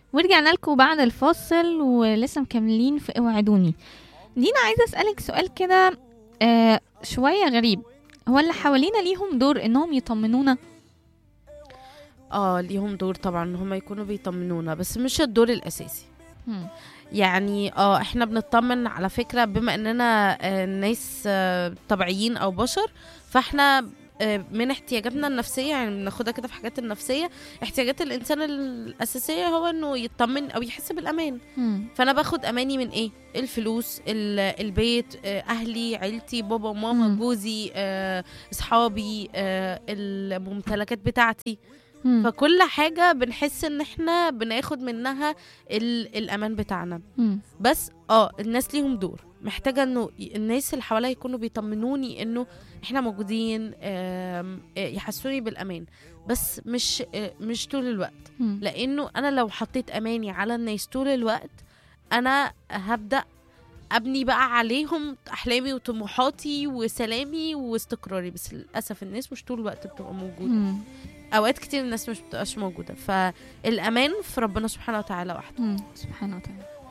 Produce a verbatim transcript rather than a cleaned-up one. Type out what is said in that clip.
ورجعنا لكم بعد الفاصل ولسه مكملين في اوعدوني. دينا عايزة اسألك سؤال كده آه شوية غريب. هو اللي حوالينا ليهم دور انهم يطمنونا؟ اه ليهم دور طبعا ان هم يكونوا بيطمنونا، بس مش الدور الاساسي. مم. يعني اه احنا بنطمن على فكرة بما اننا آه، ناس آه، طبيعيين او بشر، فاحنا آه، من احتياجاتنا النفسية، يعني بناخدها كده في حاجات النفسية. احتياجات الانسان الاساسية هو انه يطمن او يحس بالامان. مم. فانا باخد اماني من ايه؟ الفلوس، ال- البيت، آه، اهلي، عيلتي، بابا وماما، مم. جوزي، آه، اصحابي، آه، الممتلكات بتاعتي. مم. فكل حاجة بنحس ان احنا بناخد منها ال- الامان بتاعنا. مم. بس اه الناس ليهم دور، محتاجة انه ي- الناس اللي حواليا يكونوا بيطمنوني انه احنا موجودين، آم، آه، يحسوني بالامان. بس مش آه، مش طول الوقت. مم. لانه انا لو حطيت اماني على الناس طول الوقت، انا هبدأ ابني بقى عليهم احلامي وطموحاتي وسلامي واستقراري. بس للاسف الناس مش طول الوقت بتبقى موجودة. مم. اوقات كتير الناس مش بتبقاش موجودة، فالامان في ربنا سبحانه وتعالى وحده. مم. سبحانه وتعالى.